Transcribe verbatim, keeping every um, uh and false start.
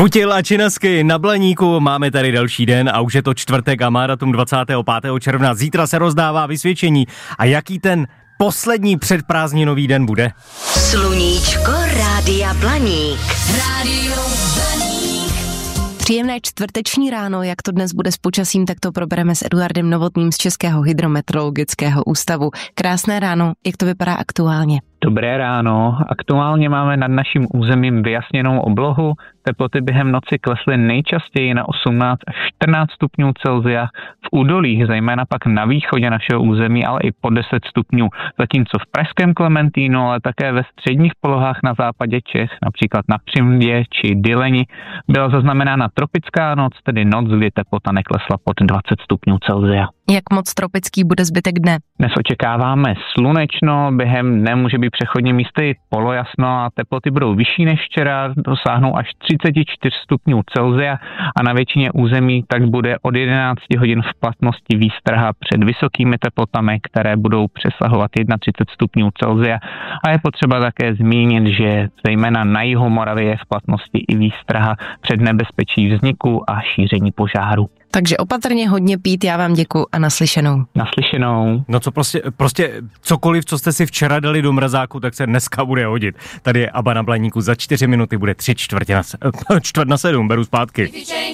Kutil a činasky na Blaníku, máme tady další den a už je to čtvrtek a má datum dvacátého pátého června. Zítra se rozdává vysvědčení. A jaký ten poslední předprázdninový den bude? Sluníčko Rádia Blaník. Rádio Blaník. Příjemné čtvrteční ráno, jak to dnes bude s počasím, tak to probereme s Eduardem Novotným z Českého hydrometeorologického ústavu. Krásné ráno, jak to vypadá aktuálně? Dobré ráno. Aktuálně máme nad naším územím vyjasněnou oblohu. Teploty během noci klesly nejčastěji na osmnáct až čtrnáct stupňů Celsia v údolích, zejména pak na východě našeho území, ale i po deset stupňů. Zatímco v pražském Klementínu, ale také ve středních polohách na západě Čech, například na Přimdě či Dyleni, byla zaznamenána tropická noc, tedy noc, kdy teplota neklesla pod dvacet stupňů Celsia. Jak moc tropický bude zbytek dne? Dnes očekáváme slunečno, během dne může být přechodně místy polojasno a teploty budou vyšší než včera, dosáhnou až třicet čtyři stupňů Celsia a na většině území tak bude od jedenácti hodin v platnosti výstraha před vysokými teplotami, které budou přesahovat třicet jedna stupňů Celsia. A je potřeba také zmínit, že zejména na jihu Moravy je v platnosti i výstraha před nebezpečí vzniku a šíření požáru. Takže opatrně hodně pít, já vám děkuju a naslyšenou. Naslyšenou. No co prostě, prostě cokoliv, co jste si včera dali do mrazáku, tak se dneska bude hodit. Tady je Aba na Blaníku, za čtyři minuty bude tři čtvrtě na, čtvrt na sedm, beru zpátky.